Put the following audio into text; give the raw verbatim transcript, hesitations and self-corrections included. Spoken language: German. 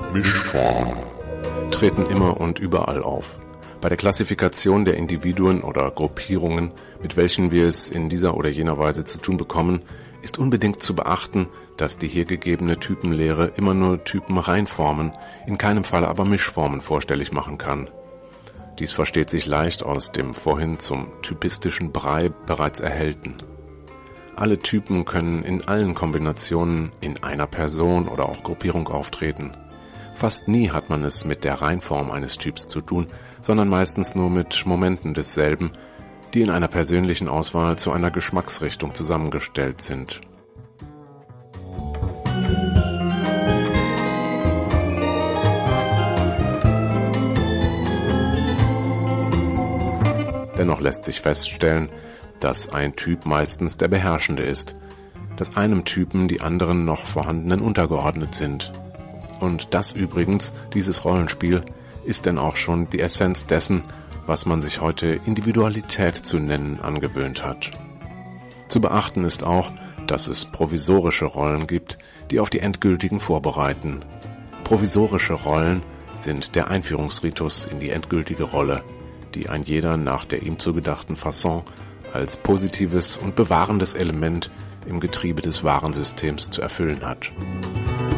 Mischformen treten immer und überall auf. Bei der Klassifikation der Individuen oder Gruppierungen, mit welchen wir es in dieser oder jener Weise zu tun bekommen, ist unbedingt zu beachten, dass die hier gegebene Typenlehre immer nur Typenreinformen, in keinem Fall aber Mischformen vorstellig machen kann. Dies versteht sich leicht aus dem vorhin zum typistischen Brei bereits erhellten. Alle Typen können in allen Kombinationen in einer Person oder auch Gruppierung auftreten. Fast nie hat man es mit der Reinform eines Typs zu tun, sondern meistens nur mit Momenten desselben, die in einer persönlichen Auswahl zu einer Geschmacksrichtung zusammengestellt sind. Dennoch lässt sich feststellen, dass ein Typ meistens der beherrschende ist, dass einem Typen die anderen noch vorhandenen untergeordnet sind. Und das übrigens, dieses Rollenspiel, ist denn auch schon die Essenz dessen, was man sich heute Individualität zu nennen angewöhnt hat. Zu beachten ist auch, dass es provisorische Rollen gibt, die auf die endgültigen vorbereiten. Provisorische Rollen sind der Einführungsritus in die endgültige Rolle, die ein jeder nach der ihm zugedachten Fasson als positives und bewahrendes Element im Getriebe des Warensystems zu erfüllen hat.